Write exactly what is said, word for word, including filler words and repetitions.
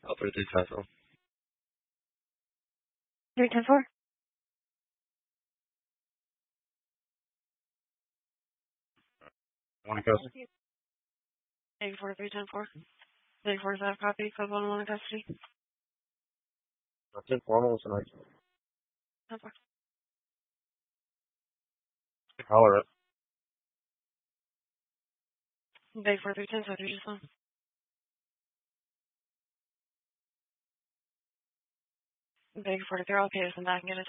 I'll put it through Tesla. three ten four. One custody. eight four three ten four. eight four five copy. Code one one custody. That's informal tonight. ten four. Holler it. eight four three ten four three just one. eight four three. Okay, so I'm back and get it.